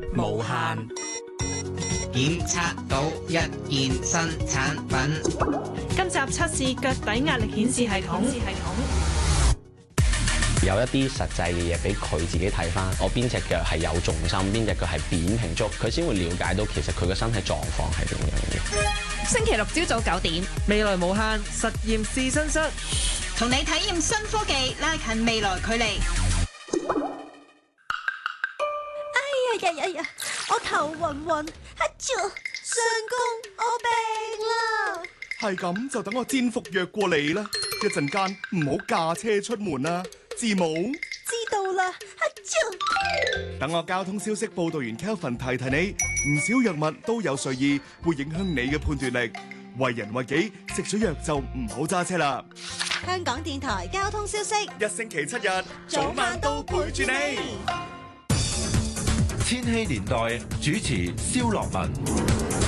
無限檢測到一件新產品。 今集測試腳底壓力顯示系統。 有一啲實際嘅嘢俾佢自己睇翻，我邊隻腳係有重心，邊隻腳係扁平足，佢先會了解到其實佢嘅身體狀況係點樣嘅。 星期六朝早9點， 未來無限實驗試身室， 同你體驗新科技，拉近未來距離。 哎呀！我頭暈暈，相公，我病啦！ 係咁就等我煎服藥過嚟啦，一陣間唔好駕車出門啊，知冇？ 知道啦， 等我交通消息報道員 Kelvin 提你，唔少藥物都有睡意，會影響你嘅判斷力。為人為己，食咗藥就唔好揸車啦。 香港電台交通消息， 一星期7日，早晚都陪住你。 千禧年代主持蕭樂文。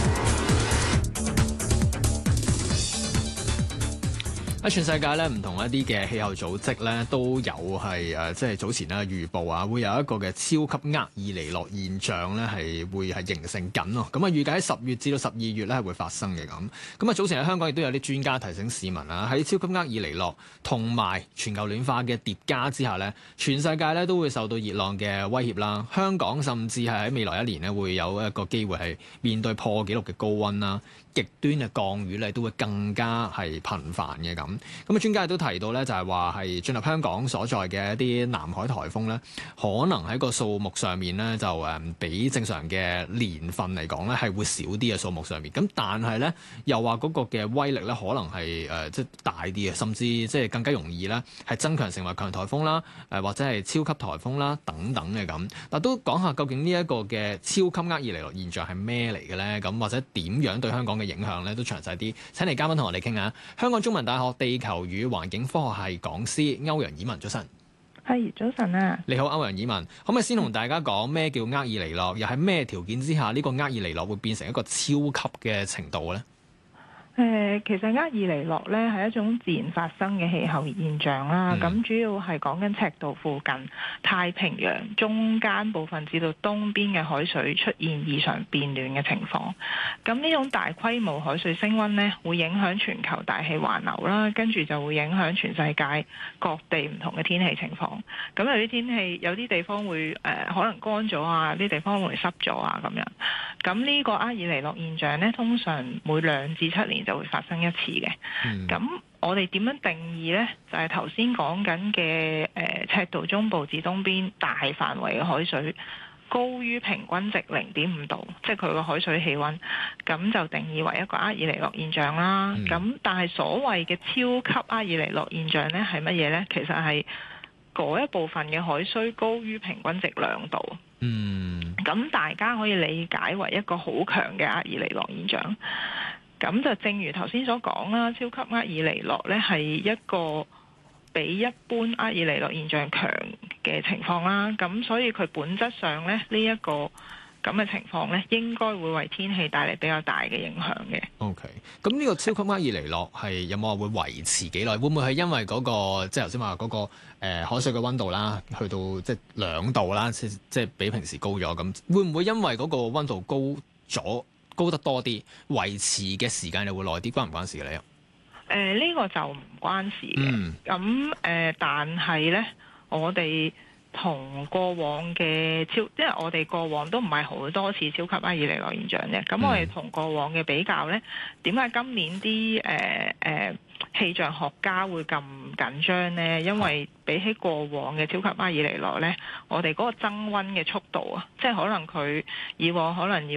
喺全世界咧，唔同一啲嘅氣候組織咧，都有係即係早前咧預報啊，會有一個嘅超級厄爾尼諾現象咧，係會係形成緊咯。咁啊，預計喺10月至到12月咧係會發生嘅咁。咁啊，早前喺香港亦都有啲專家提醒市民啊，喺超級厄爾尼諾同埋全球暖化嘅疊加之下咧，全世界咧都會受到熱浪嘅威脅啦。香港甚至係喺未來一年咧，會有一個機會係面對破紀錄嘅高溫啦。極端嘅降雨咧都會更加係頻繁嘅咁。咁啊，專家亦都提到咧，就係話係進入香港所在嘅一啲南海颱風咧，可能喺個數目上面咧就比正常嘅年份嚟講咧係會少啲嘅數目上面。咁但係咧又話嗰個嘅威力咧可能係即係大啲嘅，甚至即係更加容易咧係增強成為強颱風啦，或者係超級颱風啦等等嘅咁。嗱，都講下究竟呢一個嘅超級厄爾尼諾現象係咩嚟嘅咧？咁或者點樣對香港嘅影響咧都詳細啲，請嚟嘉賓同我哋傾下。香港中文大學地球與環境科學系講師歐陽以文，早晨。 係，早晨啊！ 你好，歐陽以文，可唔可以先同大家講咩叫厄爾尼諾？又喺咩條件之下呢個厄爾尼諾會變成一個超級嘅程度咧？ 其實厄爾尼諾咧係一種自然發生嘅氣候現象啦。咁主要係講緊赤道附近、太平洋中間部分至到東邊嘅海水出現異常變暖嘅情況。咁呢種大規模海水升溫咧，會影響全球大氣環流啦，跟住就會影響全世界各地唔同嘅天氣情況。咁有啲天氣，有啲地方會可能乾咗啊，啲地方會濕咗啊咁樣。咁呢個厄爾尼諾現象咧，通常每2至7年就會發生一次嘅。咁我哋點樣定義呢？就係頭先講緊嘅赤道中部至東邊大範圍嘅海水高於平均值0.5度，即係佢個海水氣溫，咁就定義為一個厄爾尼諾現象啦。咁但係所謂嘅超級厄爾尼諾現象呢係乜嘢呢？其實係嗰一部分嘅海水高於平均值2度。咁大家可以理解為一個好強嘅厄爾尼諾現象。咁就正如頭先所講啦，超級厄爾尼諾咧係一個比一般厄爾尼諾現象強嘅情況啦。咁所以佢本質上咧呢一個咁嘅情況咧，應該會為天氣帶嚟比較大嘅影響嘅。 OK，咁呢個超級厄爾尼諾係有冇話會維持幾耐？會唔會係因為嗰個即係頭先話嗰個海水嘅溫度啦，去到即係2度啦，即係比平時高咗咁？會唔會因為嗰個溫度高得多啲，維持嘅時間又會耐啲？關唔關事嘅咧？ 呢個就唔關事嘅。咁但係咧，我哋同過往嘅因為我哋過往都唔係好多次超級厄爾尼諾現象嘅。咁我哋同過往嘅比較咧，點解今年啲氣象學家會咁緊張呢？因為比起過往嘅超級厄爾尼諾呢，我哋嗰個增溫嘅速度啊，即係可能佢以往可能要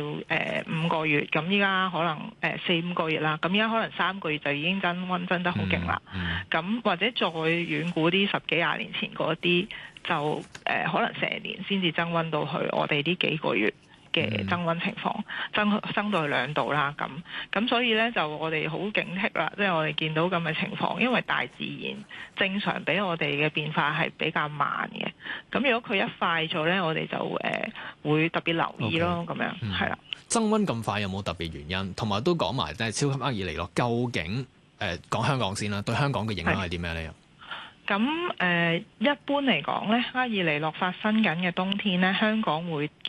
5個月，咁依家可能4-5個月啦，咁依家可能3個月就已經增溫增得好勁啦。咁或者再遠古啲10幾20年前嗰啲，就可能成年先至增溫到去我哋呢幾個月嘅增溫情況，增到去2度啦。咁所以咧就我哋好警惕啦，即係我哋見到咁嘅情況，因為大自然正常俾我哋嘅變化係比較慢嘅。咁如果佢一快咗咧，我哋就會特別留意咯。咁樣係啦。 增溫咁快有冇特別原因？同埋都講埋即係超級厄爾尼諾，究竟講香港先啦，對香港嘅影響係點樣咧？ 咁一般嚟講咧，厄爾尼諾發生緊嘅冬天咧，香港會